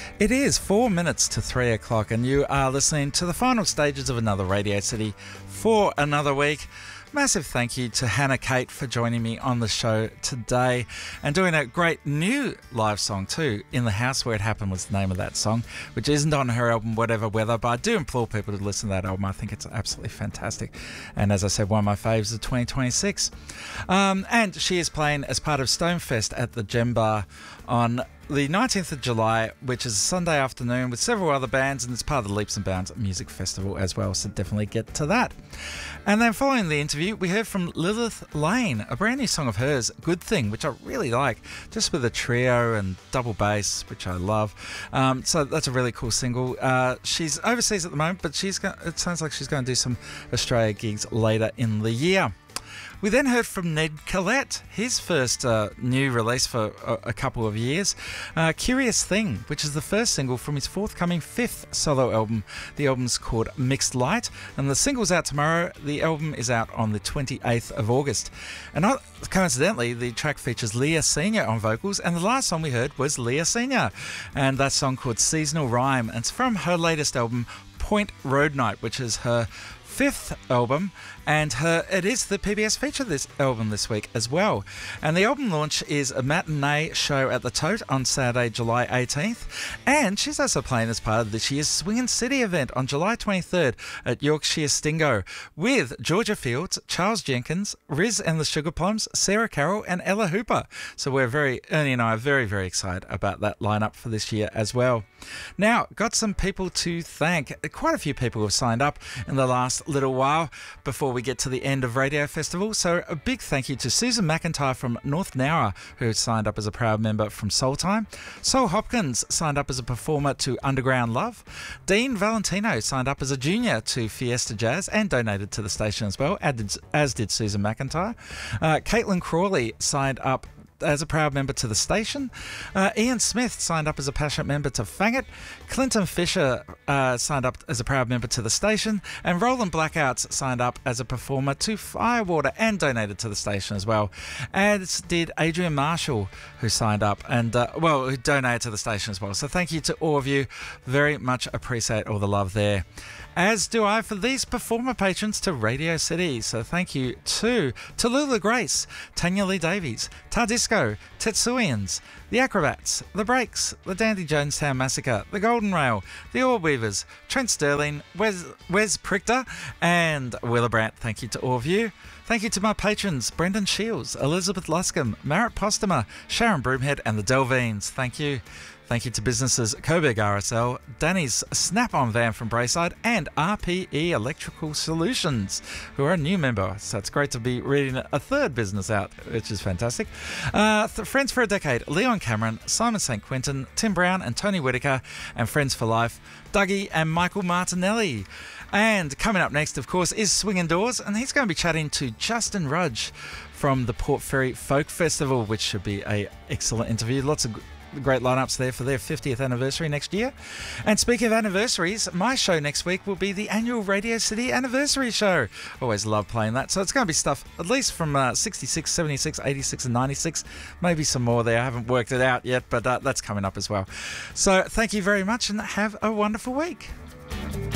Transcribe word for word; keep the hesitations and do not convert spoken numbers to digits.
It is four minutes to three o'clock, and you are listening to the final stages of another Radio City for another week. Massive thank you to Hannah Kate for joining me on the show today and doing a great new live song too. In the House Where It Happened was the name of that song, which isn't on her album Whatever Weather, but I do implore people to listen to that album. I think it's absolutely fantastic. And as I said, one of my faves of twenty twenty-six. Um, and she is playing as part of Stonefest at the Gem Bar on the nineteenth of July, which is a Sunday afternoon with several other bands, and it's part of the Leaps and Bounds Music Festival as well, so definitely get to that. And then following the interview, we heard from Lilith Lane, a brand new song of hers, Good Thing, which I really like, just with a trio and double bass, which I love. Um, so that's a really cool single. Uh, she's overseas at the moment, but she's go- it sounds like she's going to do some Australia gigs later in the year. We then heard from Ned Collette, his first uh, new release for a, a couple of years, uh, Curious Thing, which is the first single from his forthcoming fifth solo album. The album's called Mixed Light, and the single's out tomorrow. The album is out on the twenty-eighth of August. And not coincidentally, the track features Leah Senior on vocals, and the last song we heard was Leah Senior, and that song called Seasonal Rhyme, and it's from her latest album, Point Road Night, which is her fifth album, and her it is the P B S feature this album this week as well. And the album launch is a matinee show at the Tote on Saturday, July eighteenth, and she's also playing as part of this year's Swingin' City event on July twenty-third at Yorkshire Stingo with Georgia Fields, Charles Jenkins, Riz and the Sugar Plums, Sarah Carroll and Ella Hooper. So we're very, Ernie and I are very, very excited about that lineup for this year as well. Now, got some people to thank. Quite a few people have signed up in the last little while before we get to the end of Radio Festival. So a big thank you to Susan McIntyre from North Nowra, who signed up as a proud member from Soul Time. Sol Hopkins signed up as a performer to Underground Love. Dean Valentino signed up as a junior to Fiesta Jazz and donated to the station as well, as did, as did Susan McIntyre. Uh, Caitlin Crawley signed up as a proud member to the station. Uh, Ian Smith signed up as a passionate member to Fang It. Clinton Fisher uh, signed up as a proud member to the station. And Roland Blackouts signed up as a performer to Firewater and donated to the station as well. As did Adrian Marshall, who signed up and, uh, well, who donated to the station as well. So thank you to all of you. Very much appreciate all the love there. As do I for these performer patrons to Radio City. So thank you to Tallulah Grace, Tanya Lee Davies, Tardisco, Tetsuians, The Acrobats, The Breaks, The Dandy Jonestown Massacre, The Golden Rail, The Orb Weavers, Trent Sterling, Wes, Wes Prichter, and Willibrandt. Thank you to all of you. Thank you to my patrons, Brendan Shields, Elizabeth Luscombe, Merritt Postuma, Sharon Broomhead, and the Delvines. Thank you. Thank you to businesses Coburg R S L, Danny's Snap-On Van from Braeside, and R P E Electrical Solutions, who are a new member. So it's great to be reading a third business out, which is fantastic. Uh, th- Friends for a Decade, Leon Cameron, Simon Saint Quentin, Tim Brown and Tony Whitaker, and Friends for Life, Dougie and Michael Martinelli. And coming up next, of course, is Swingin' Doors, and he's going to be chatting to Justin Rudge from the Port Fairy Folk Festival, which should be an excellent interview. Lots of great lineups there for their fiftieth anniversary next year. And speaking of anniversaries, my show next week will be the annual Radio City Anniversary Show. Always love playing that. So it's going to be stuff at least from uh, sixty-six, seventy-six, eighty-six and ninety-six. Maybe some more there. I haven't worked it out yet, but uh, that's coming up as well. So thank you very much and have a wonderful week.